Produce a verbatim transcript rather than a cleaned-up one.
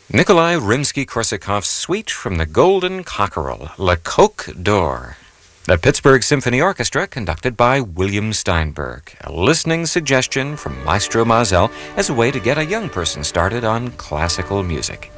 Nikolai Rimsky-Korsakov's suite from the Golden Cockerel, Le Coq d'Or. The Pittsburgh Symphony Orchestra, conducted by William Steinberg. A listening suggestion from Maestro Mazel as a way to get a young person started on classical music.